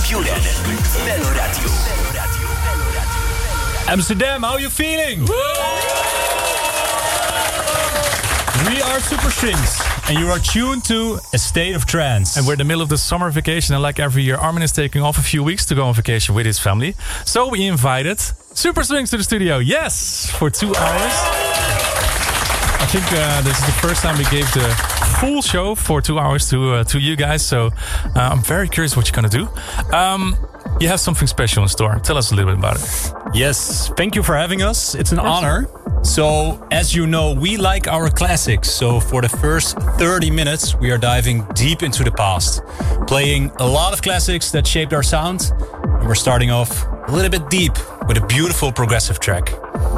Kampioenen. Meloradio. Amsterdam, how you feeling? We are Super Strings, and you are tuned to A State of Trance. And we're in the middle of the summer vacation, and like every year, Armin is taking off a few weeks to go on vacation with his family. So we invited Super Strings to the studio. Yes, for 2 hours. I think this is the first time we gave the full show for 2 hours to you guys. So I'm very curious what you're going to do. You have something special in store. Tell us a little bit about it. Yes, thank you for having us. It's an honor. So, as you know, we like our classics. So, for the first 30 minutes, we are diving deep into the past, playing a lot of classics that shaped our sound. And we're starting off a little bit deep with a beautiful progressive track.